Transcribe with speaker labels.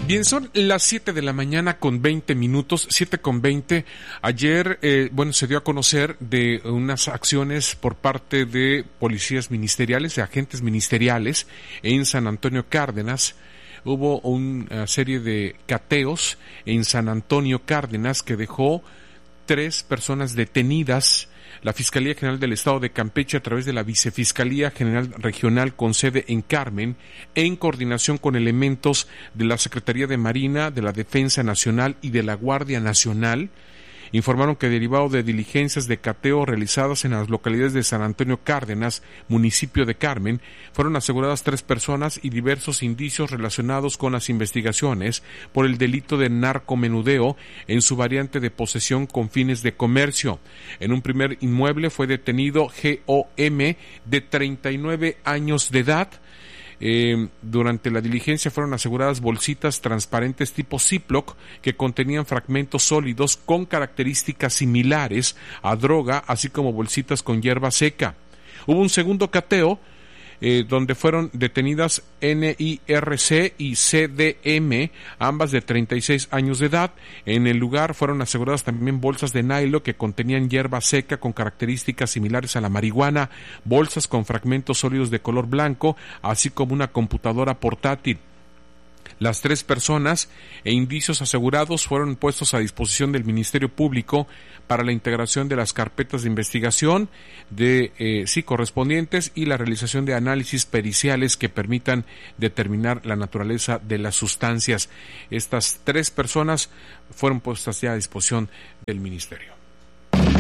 Speaker 1: Bien, son las 7 de la mañana con 20 minutos, 7:20. Ayer, se dio a conocer de unas acciones por parte de policías ministeriales, de agentes ministeriales en San Antonio Cárdenas. Hubo una serie de cateos en San Antonio Cárdenas que dejó 3 personas detenidas. La Fiscalía General del Estado de Campeche, a través de la Vicefiscalía General Regional con sede en Carmen, en coordinación con elementos de la Secretaría de Marina, de la Defensa Nacional y de la Guardia Nacional, informaron que derivado de diligencias de cateo realizadas en las localidades de San Antonio Cárdenas, municipio de Carmen, fueron aseguradas 3 personas y diversos indicios relacionados con las investigaciones por el delito de narcomenudeo en su variante de posesión con fines de comercio. En un primer inmueble fue detenido G.O.M. de 39 años de edad. Durante la diligencia fueron aseguradas bolsitas transparentes tipo Ziploc que contenían fragmentos sólidos con características similares a droga, así como bolsitas con hierba seca. Hubo un segundo cateo donde fueron detenidas NIRC y CDM, ambas de 36 años de edad. En el lugar fueron aseguradas también bolsas de nylon que contenían hierba seca con características similares a la marihuana, bolsas con fragmentos sólidos de color blanco, así como una computadora portátil. Las 3 personas e indicios asegurados fueron puestos a disposición del Ministerio Público para la integración de las carpetas de investigación correspondientes y la realización de análisis periciales que permitan determinar la naturaleza de las sustancias. Estas 3 personas fueron puestas ya a disposición del Ministerio.